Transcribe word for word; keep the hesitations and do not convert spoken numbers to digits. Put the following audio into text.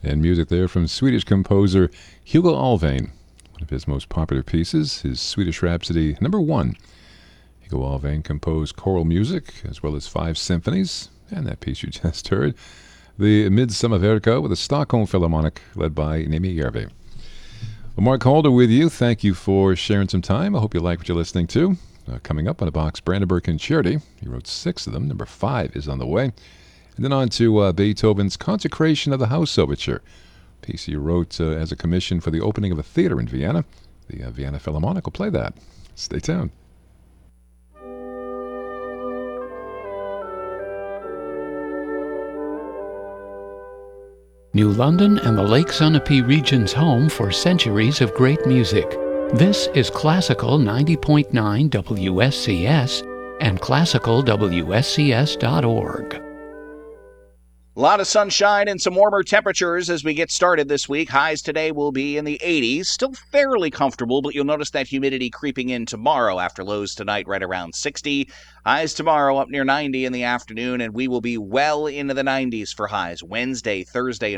And music there from Swedish composer Hugo Alvén. One of his most popular pieces, his Swedish Rhapsody number one. Hugo Alvén composed choral music as well as five symphonies. And that piece you just heard, the Midsommarverka with the Stockholm Philharmonic led by Nemi Järvi. Well, Mark Halder with you. Thank you for sharing some time. I hope you like what you're listening to. Uh, coming up on a box, Brandenburg Concerti. He wrote six of them. Number five is on the way. And then on to uh, Beethoven's Consecration of the House Overture. Piece he wrote uh, as a commission for the opening of a theater in Vienna. The uh, Vienna Philharmonic will play that. Stay tuned. New London and the Lake Sunapee region's home for centuries of great music. This is Classical ninety point nine W S C S and classical W S C S dot org. A lot of sunshine and some warmer temperatures as we get started this week. Highs today will be in the eighties. Still fairly comfortable, but you'll notice that humidity creeping in tomorrow after lows tonight right around sixty. Highs tomorrow up near ninety in the afternoon, and we will be well into the nineties for highs Wednesday, Thursday, and